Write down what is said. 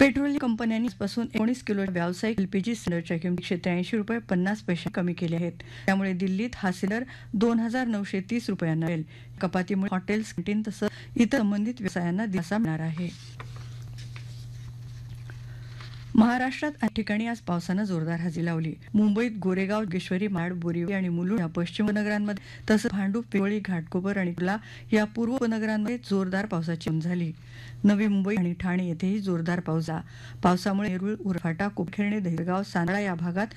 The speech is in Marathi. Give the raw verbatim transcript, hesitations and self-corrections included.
पेट्रोलियम कंपन्यांनी आजपासून एकोणीस किलो व्यावसायिक एलपीजी सिलेंडरच्या किमती एकशे त्र्याऐंशी रुपये पन्नास पैसे कमी केले आहेत. त्यामुळे दिल्लीत हा सिलेंडर दोन हजार नऊशे तीस रुपयांना मिळेल. कपातीमुळे हॉटेल्स, कॅन्टीन तसंच इतर संबंधित व्यवसायांना दिलासा मिळणार आहे. महाराष्ट्रात अनेक ठिकाणी आज पावसानं जोरदार हजेरी लावली. मुंबईत गोरेगाव, जोगेश्वरी, महाड, बोरिवली आणि मुलुंड या पश्चिम उपनगरांमध्ये तसंच भांडूप, पिंपळी, घाटकोपर आणि कुर्ला या पूर्व उपनगरांमध्ये जोरदार पावसाची नोंद झाली. नवी मुंबई आणि ठाणे येथेही जोरदार पाऊस झाला. पावसामुळे नेरूळ, उरफाटा, कुपखेरणे, दहिसरगाव, सांगळा या भागात